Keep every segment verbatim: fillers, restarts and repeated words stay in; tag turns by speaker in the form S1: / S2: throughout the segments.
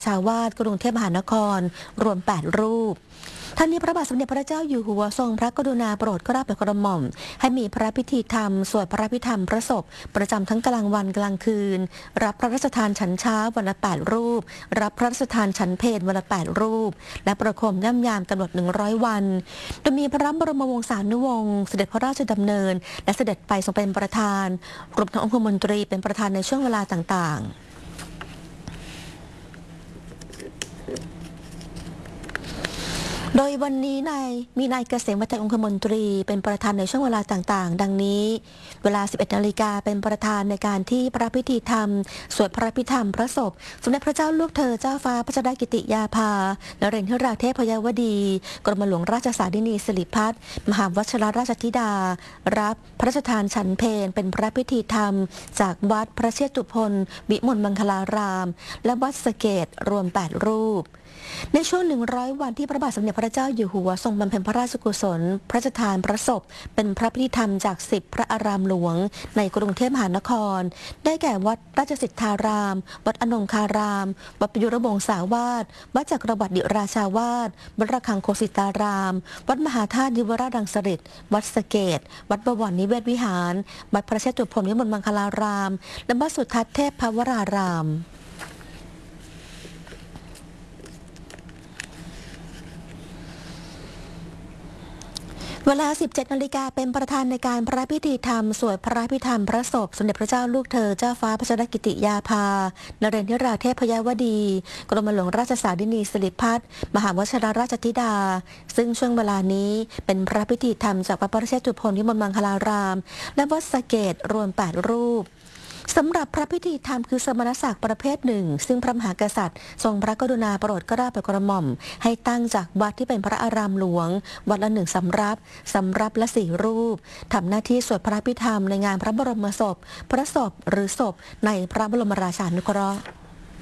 S1: ชาวาดกรุงเทพมหานครรวมแปดรูปท่านนี้พระบาทสมเด็จพระเจ้าอยู่หัวทรงพระกรุณาโปรดเกล้าโปรดกระหม่อมให้มีพระพิธีธรรมสวดพระพิธรรมพระศพประจำทั้งกลางวันกลางคืนรับพระราชทานฉันเช้าวันละแปดรูปรับพระราชทานฉันเพลวันละแปดรูปและประโคมย่ำยามกำหนดหนึ่งร้อยวันโดยมีพระบรมวงศานุวงศ์เสด็จพระราชดำเนินและเสด็จไปทรงเป็นประธานรวมทั้งองคมนตรีเป็นประธานในช่วงเวลาต่างๆโดยวันนี้นายมีนายเกษมวัฒนองคมนตรีเป็นประธานในช่วงเวลาต่างๆดังนี้เวลา สิบเอ็ดนาฬิกาเป็นประธานในการที่พระพิธีธรรมสวดพระพิธรรมพระศพสมเด็จพระเจ้าลูกเธอเจ้าฟ้าพัชรกิติยาภานเรนทราเทพยวดีกรมหลวงราชสารินีสิริพัฒน์มหาวชิรราชธิดารับพระราชทานฉันเพลเป็นพระพิธีธรรมจากวัดพระเชตุพนวิมลมังคลารามและวัดสะเกษรวมแปดรูปในช่วงหนึ่งร้อยวันที่พระบาทสมเด็จพระเจ้าอยู่หัวทรงบำเพ็ญพระราชกุศลพระราชทานพระศพเป็นพระพิธีธรรมจากสิบพระอารามหลวงในกรุงเทพมหานครได้แก่วัดราชสิทธารามวัดอนงคารามวัดประยุรวงศาวาสวัดจักรวรรดิราชาวาสวัดระฆังโคสิตารามวัดมหาธาตุดิวราชดังสฤษฎิวัดสะเกษวัดบวรนิเวศวิหารวัดพระเชตุพนวิมลมังคลารามและวัดสุทัศน์เทพภวรารามเวลา สิบเจ็ดนาฬิกาเป็นประธานในการพระพิธีธรรมสวดพระพิธรรมพระศพสมเด็จพระเจ้าลูกเธอเจ้าฟ้าพัชรกิติยาภานเรนทราเทพยวดีกรมหลวงราชสารินีสิริพัฒน์มหาวชิรราชธิดาซึ่งช่วงเวลานี้เป็นพระพิธีธรรมจากพระประเชตุพนวิมลมังคลารามและวัดสะเกษรวมแปดรูปสำหรับพระพิธีธรรมคือสมณศักดิ์ประเภทหนึ่งซึ่งพระมหากษัตริย์ทรงพระกรุณาโปรดเกล้าโปรดกระหม่อมให้ตั้งจากวัดที่เป็นพระอารามหลวงวัดละหนึ่งสำรับสำรับละสี่รูปทำหน้าที่สวดพระพิธรรมในงานพระบรมศพพระศพหรือศพในพระบรมราชานุเคราะห์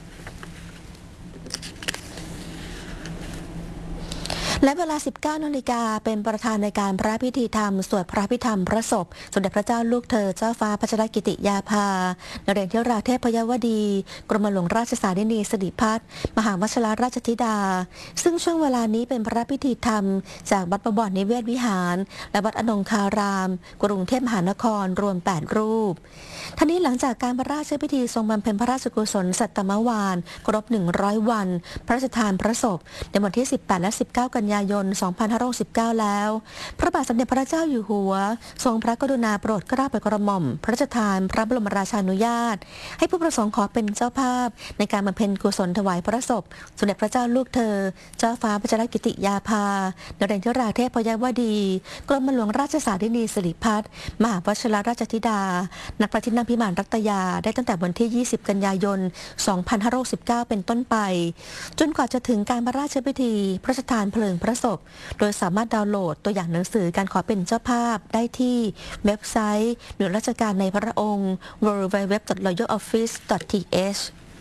S1: และเวลา สิบเก้านาฬิกาเป็นประธานในการพระพิธีธรรมสวดพระพิธรรมพระศพสมเด็จพระเจ้าลูกเธอเจ้าฟ้าพัชรกิติยาภานเรนทราเทพยวดีกรมหลวงราชสารินีสิริพัฒน์มหาวชิรราชธิดาซึ่งช่วงเวลานี้เป็นพระพิธีธรรมจากวัดบวรนิเวศวิหารและวัดอนงคารามกรุงเทพมหานครรวมแปดรูปท่านี้หลังจากการพระราชพิธีทรงบำเพ็ญพระราชกุศลสัตตมวานครบหนึ่งร้อยวันพระราชทานพระศพในวันที่สิบแปดและสิบเก้ากันยายน สองพันห้าร้อยสิบเก้า แล้วพระบาทสมเด็จพระเจ้าอยู่หัวทรงพระกรุณาโปรดเกล้าโปรดกระหม่อมพระราชทานพระบรมราชานุญาตให้ผู้ประสงค์ขอเป็นเจ้าภาพในการบำเพ็ญกุศลถวายพระศพสมเด็จพระเจ้าลูกเธอเจ้าฟ้าพัชรกิติยาภานเรนทราเทพยวดีกรมหลวงราชสารินีสิริพัฒน์มหาวชิรราชธิดาณพระที่นั่งพิมานรัตยาได้ตั้งแต่วันที่ยี่สิบกันยายน สองพันห้าร้อยสิบเก้า เป็นต้นไปจนกว่าจะถึงการพระราชพิธีพระราชทานเพลิงพระศพโดยสามารถดาวน์โหลดตัวอย่างหนังสือการขอเป็นเจ้าภาพได้ที่เว็บไซต์หน่วยราชการในพระองค์ ดับเบิลยู ดับเบิลยู ดับเบิลยู ดอท รอยัล ออฟฟิศ ดอท ที เอช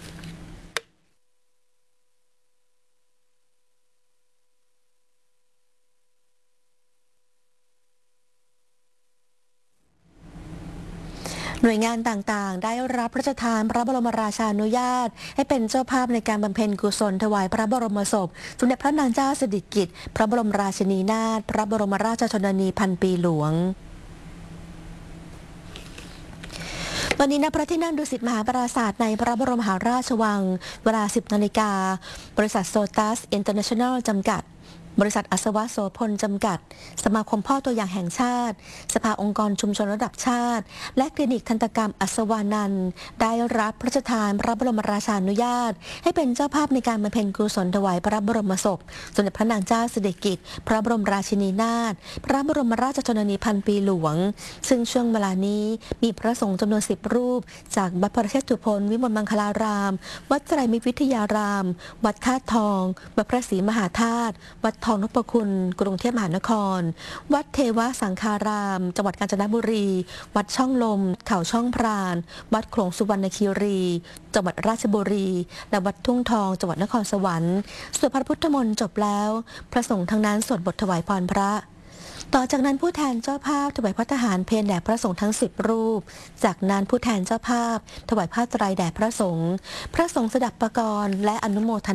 S1: หน่วยงานต่างๆได้รับพระราชทานพระบรมราชานุญาตให้เป็นเจ้าภาพในการบำเพ็ญกุศลถวายพระบรมศพสมเด็จพระนางเจ้าสิริกิติ์พระบรมราชินีนาถพระบรมราชชนนีพันปีหลวงวันนี้ณพระที่นั่งดุสิตมหาปราสาทในพระบรมมหาราชวังเวลา สิบนาฬิกาบริษัทโซตัสอินเตอร์เนชั่นแนลจำกัดบริษัทอัศวะโสพลจำกัดสมาคมพ่อตัวอย่างแห่งชาติสภาองค์กรชุมชนระดับชาติและคลินิกทันตกรรมอัศวานันท์ได้รับพระราชทานพระบรมราชานุญาตให้เป็นเจ้าภาพในการบำเพ็ญกุศลถวายพระบรมศพสมเด็จพระนางเจ้าสิริกิติ์พระบรมราชินีนาถพระบรมราชชนนีพันปีหลวงซึ่งช่วงเวลานี้มีพระสงฆ์จำนวนสิบรูปจากวัดพระเชตุพนวิมลมังคลารามวัดไตรมิตรวิทยารามวัดธาตุทองวัดพระศรีมหาธาตุวัดทองนพคุณกรุงเทพมหานครวัดเทวสังฆารามจังหวัดกาญจนบุรีวัดช่องลมเขาช่องพรานวัดโขลงสุวรรณคีรีจังหวัดราชบุรีและวัดทุ่งทองจังหวัดนครสวรรค์สวดพระพุทธมนต์จบแล้วพระสงฆ์ทั้งนั้นสวดบทถวายพรพระต่อจากนั้นผู้แทนเจ้าภาพถวายพระทหารเพลแด่พระสงฆ์ทั้งสิบรูปจากนั้นผู้แทนเจ้าภาพถวายผ้าไตรแด่พระสงฆ์พระสงฆ์สดับประกรณ์และอนุโมทนา